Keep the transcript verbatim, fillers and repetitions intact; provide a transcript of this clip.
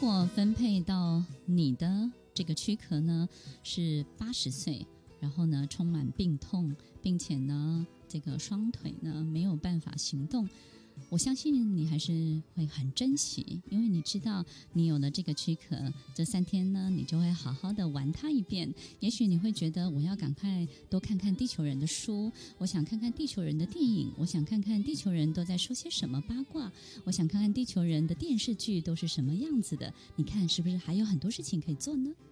果分配到你的这个躯壳呢是八十岁，然后呢充满病痛，并且呢这个双腿呢没有办法行动，我相信你还是会很珍惜，因为你知道你有了这个躯壳，这三天呢你就会好好的玩它一遍。也许你会觉得我要赶快多看看地球人的书，我想看看地球人的电影，我想看看地球人都在说些什么八卦，我想看看地球人的电视剧都是什么样子的，你看是不是还有很多事情可以做呢？